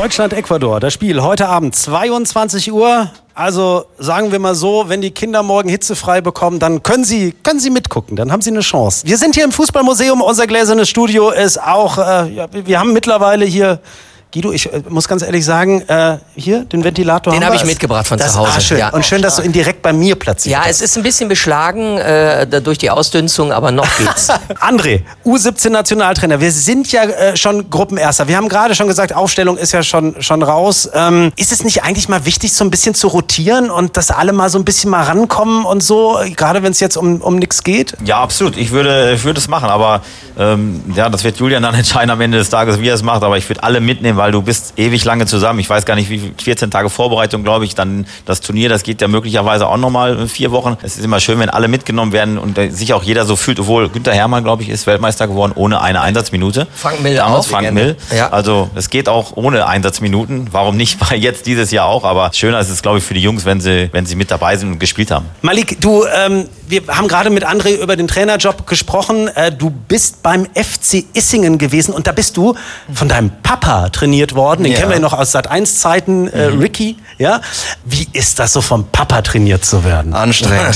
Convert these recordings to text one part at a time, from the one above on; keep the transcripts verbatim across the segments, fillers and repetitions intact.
Deutschland-Ecuador, das Spiel heute Abend zweiundzwanzig Uhr. Also sagen wir mal so, wenn die Kinder morgen hitzefrei bekommen, dann können sie, können sie mitgucken, dann haben sie eine Chance. Wir sind hier im Fußballmuseum, unser gläsernes Studio ist auch, äh, ja, wir haben mittlerweile hier... Guido, ich äh, muss ganz ehrlich sagen, äh, hier, den Ventilator Den haben habe wir. ich mitgebracht von das, zu Hause. Ah, schön. Ja. Und schön, dass du ihn direkt bei mir platziert Ja, hast. es ist ein bisschen beschlagen äh, durch die Ausdünstung, aber noch geht's. André, U siebzehn Nationaltrainer, wir sind ja äh, schon Gruppenerster. Wir haben gerade schon gesagt, Aufstellung ist ja schon, schon raus. Ähm, ist es nicht eigentlich mal wichtig, so ein bisschen zu rotieren und dass alle mal so ein bisschen mal rankommen und so, gerade wenn es jetzt um, um nichts geht? Ja, absolut. Ich würde, ich würde es machen, aber ähm, ja, das wird Julian dann entscheiden am Ende des Tages, wie er es macht. Aber ich würde alle mitnehmen, weil du bist ewig lange zusammen. Ich weiß gar nicht, wie viel, vierzehn Tage Vorbereitung, glaube ich. Dann das Turnier, das geht ja möglicherweise auch nochmal vier Wochen. Es ist immer schön, wenn alle mitgenommen werden und sich auch jeder so fühlt, obwohl Günther Hermann, glaube ich, ist Weltmeister geworden ohne eine Einsatzminute. Frank Mill Damals auch. Frank Mill. Ja. Also es geht auch ohne Einsatzminuten. Warum nicht? Weil jetzt dieses Jahr auch. Aber schöner ist es, glaube ich, für die Jungs, wenn sie, wenn sie mit dabei sind und gespielt haben. Malik, du, ähm, wir haben gerade mit André über den Trainerjob gesprochen. Äh, du bist beim F C Issingen gewesen und da bist du von deinem Papa trainiert worden. Den Ja. kennen wir ja noch aus Sat eins Zeiten, äh, Mhm. Ricky. Ja? Wie ist das so, vom Papa trainiert zu werden? Anstrengend.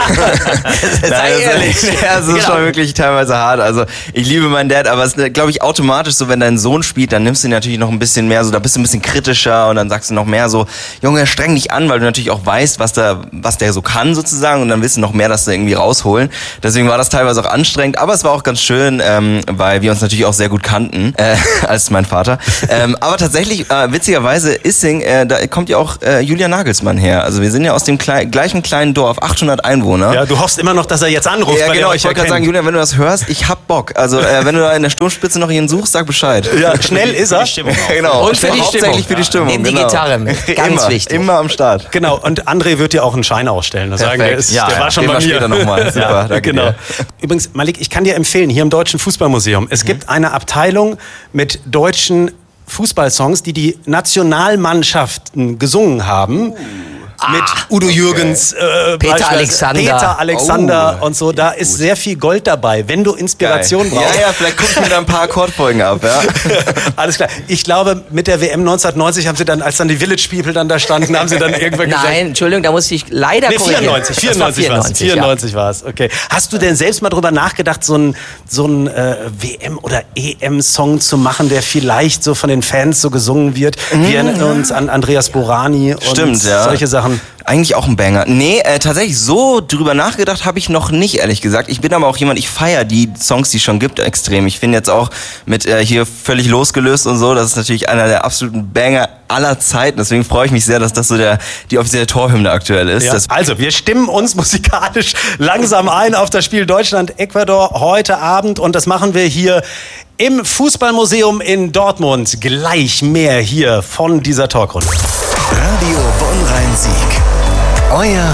Sei Nein, ehrlich. Das ist, ja, das ist Genau. schon wirklich teilweise hart. Also ich liebe meinen Dad, aber es ist, glaube ich, automatisch so, wenn dein Sohn spielt, dann nimmst du ihn natürlich noch ein bisschen mehr so, da bist du ein bisschen kritischer und dann sagst du noch mehr so, Junge, streng dich an, weil du natürlich auch weißt, was der, was der so kann sozusagen und dann willst du noch mehr, dass du irgendwie rausholen. Deswegen war das teilweise auch anstrengend, aber es war auch ganz schön, ähm, weil wir uns natürlich auch sehr gut kannten, äh, als mein Vater. Ähm, aber tatsächlich, äh, witzigerweise, Issing, äh, da kommt ja auch äh, Julian Nagelsmann her. Also wir sind ja aus dem klei- gleichen kleinen Dorf, achthundert Einwohner. Ja, du hoffst immer noch, dass er jetzt anruft, Ja, weil genau, er euch ich wollte gerade erkennt. sagen, Julian, wenn du das hörst, ich hab Bock. Also, äh, wenn du da in der Sturmspitze noch ihn suchst, sag Bescheid. Ja, schnell ist er. Die Stimmung auch. Genau. Und für die hauptsächlich Stimmung. für die Stimmung. Neben die genau. Gitarre mit. Ganz immer, wichtig. Immer am Start. Genau, und André wird dir auch einen Schein ausstellen. Das sagen wir, Perfekt. ist, Ja, der war schon den bei wir mir. später noch mal. Super, ja, danke genau. dir. Übrigens, Malik, ich kann dir empfehlen, hier im Deutschen Fußballmuseum, es gibt eine Abteilung mit deutschen Fußballsongs, die die Nationalmannschaften gesungen haben. Mit Udo Jürgens, äh, Peter beispielsweise Alexander. Peter Alexander Oh, und so. Da ist sehr viel Gold dabei, wenn du Inspiration Geil. brauchst. Ja, ja, vielleicht guckst du mir da ein paar Akkordfolgen ab, ja. Alles klar. Ich glaube, mit der W M neunzehnhundertneunzig haben sie dann, als dann die Village People dann da standen, haben sie dann irgendwann gesagt... Nein, Entschuldigung, da muss ich leider Nee, korrigieren. vierundneunzig, vierundneunzig war es. vierundneunzig war es, okay. Hast du denn selbst mal drüber nachgedacht, so einen so ein, äh, W M- oder E M-Song zu machen, der vielleicht so von den Fans so gesungen wird? Mhm. Wir erinnern uns an Andreas Borani und Stimmt, ja. solche Sachen. Eigentlich auch ein Banger. Nee, äh, tatsächlich so drüber nachgedacht habe ich noch nicht, ehrlich gesagt. Ich bin aber auch jemand, ich feiere die Songs, die es schon gibt, extrem. Ich finde jetzt auch mit äh, hier völlig losgelöst und so, das ist natürlich einer der absoluten Banger aller Zeiten. Deswegen freue ich mich sehr, dass das so der die offizielle Torhymne aktuell ist. Ja. Das Also, wir stimmen uns musikalisch langsam ein auf das Spiel Deutschland-Ecuador heute Abend und das machen wir hier im Fußballmuseum in Dortmund. Gleich mehr hier von dieser Talkrunde. Radio Bonn-Rhein-Sieg. Euer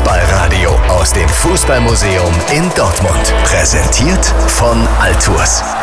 Fußballradio aus dem Fußballmuseum in Dortmund. Präsentiert von Altours.